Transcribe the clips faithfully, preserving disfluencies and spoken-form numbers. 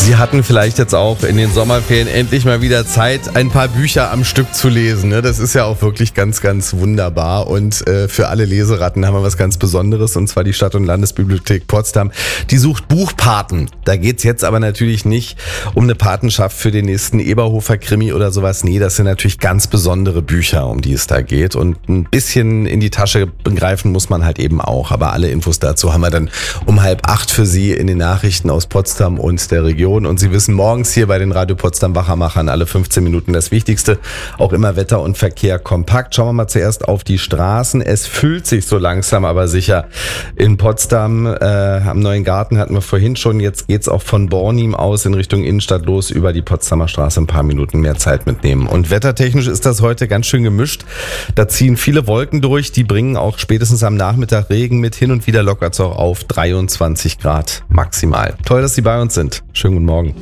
Sie hatten vielleicht jetzt auch in den Sommerferien endlich mal wieder Zeit, ein paar Bücher am Stück zu lesen. Ne? Das ist ja auch wirklich ganz, ganz wunderbar. Und äh, für alle Leseratten haben wir was ganz Besonderes, und zwar die Stadt- und Landesbibliothek Potsdam. Die sucht Buchpaten. Da geht's jetzt aber natürlich nicht um eine Patenschaft für den nächsten Eberhofer-Krimi oder sowas. Nee, das sind natürlich ganz besondere Bücher, um die es da geht. Und ein bisschen in die Tasche greifen muss man halt eben auch. Aber alle Infos dazu haben wir dann um halb acht für Sie in den Nachrichten aus Potsdam und der Region. Und Sie wissen, morgens hier bei den Radio Potsdam Wachermachern alle fünfzehn Minuten das Wichtigste. Auch immer Wetter und Verkehr kompakt. Schauen wir mal zuerst auf die Straßen. Es füllt sich so langsam, aber sicher in Potsdam. Äh, am Neuen Garten hatten wir vorhin schon. Jetzt geht's auch von Bornim aus in Richtung Innenstadt los, über die Potsdamer Straße ein paar Minuten mehr Zeit mitnehmen. Und wettertechnisch ist das heute ganz schön gemischt. Da ziehen viele Wolken durch. Die bringen auch spätestens am Nachmittag Regen mit. Hin und wieder lockert's auch auf dreiundzwanzig Grad maximal. Toll, dass Sie bei uns sind. Schönen guten Morgen.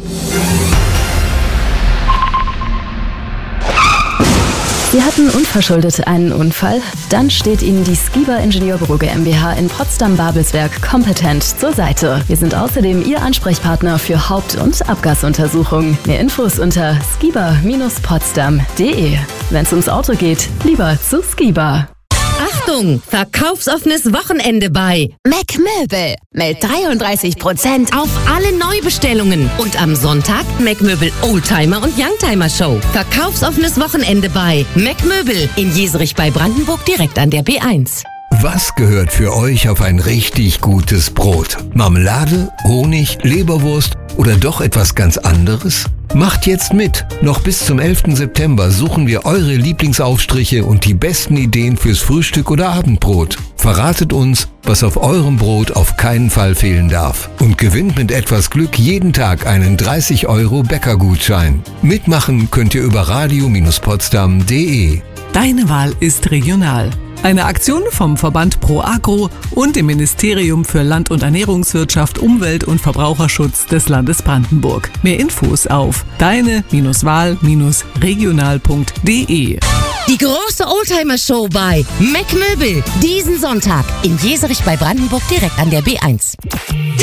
Sie hatten unverschuldet einen Unfall? Dann steht Ihnen die Skiba Ingenieurbüro GmbH in Potsdam-Babelsberg kompetent zur Seite. Wir sind außerdem Ihr Ansprechpartner für Haupt- und Abgasuntersuchungen. Mehr Infos unter skiba Bindestrich potsdam punkt de. Wenn es ums Auto geht, lieber zu Skiba. Achtung! Verkaufsoffenes Wochenende bei Mac Möbel mit dreiunddreißig Prozent auf alle Neubestellungen. Und am Sonntag Mac Möbel Oldtimer und Youngtimer Show. Verkaufsoffenes Wochenende bei Mac Möbel in Jeserich bei Brandenburg direkt an der B eins. Was gehört für euch auf ein richtig gutes Brot? Marmelade, Honig, Leberwurst oder doch etwas ganz anderes? Macht jetzt mit! Noch bis zum elften September suchen wir eure Lieblingsaufstriche und die besten Ideen fürs Frühstück oder Abendbrot. Verratet uns, was auf eurem Brot auf keinen Fall fehlen darf. Und gewinnt mit etwas Glück jeden Tag einen dreißig Euro Bäckergutschein. Mitmachen könnt ihr über radio Bindestrich potsdam punkt de. Deine Wahl ist regional. Eine Aktion vom Verband Pro Agro und dem Ministerium für Land- und Ernährungswirtschaft, Umwelt und Verbraucherschutz des Landes Brandenburg. Mehr Infos auf deine Wahl regional punkt de. Die große Oldtimer-Show bei Mac Möbel. Diesen Sonntag in Jeserich bei Brandenburg direkt an der B eins.